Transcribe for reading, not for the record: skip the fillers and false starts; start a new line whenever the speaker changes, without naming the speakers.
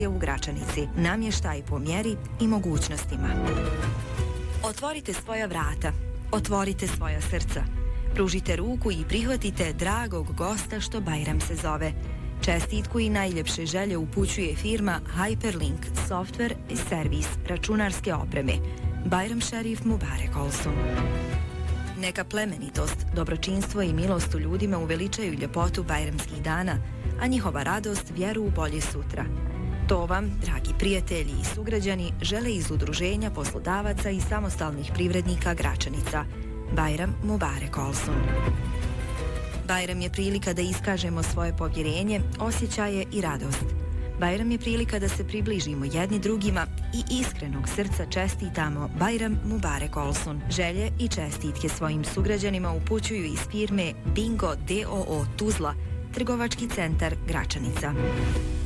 u Gračanici, namještaj po mjeri i mogućnostima. Otvorite svoja vrata, otvorite svoja srca, pružite ruku i prihvatite dragog gosta što Bajram se zove. Čestitku i najljepše želje upućuje firma Hyperlink Software i servis računarske opreme. Bajram Šerif Mubarek Olsun. Neka plemenitost, dobročinstvo i milost u ljudima uveličaju ljepotu bajramskih dana, a njihova radost vjeru u bolje sutra. To vam, dragi prijatelji i sugrađani, žele iz Udruženja poslodavaca i samostalnih privrednika Gračanica. Bajram Mubarek Olsun. Bajram je prilika da iskažemo svoje povjerenje, osjećaje i radost. Bajram je prilika da se približimo jedni drugima i iskrenog srca čestitamo Bajram Mubarek Olsun. Želje i čestitke svojim sugrađanima upućuju iz firme Bingo DOO Tuzla, trgovački centar Gračanica.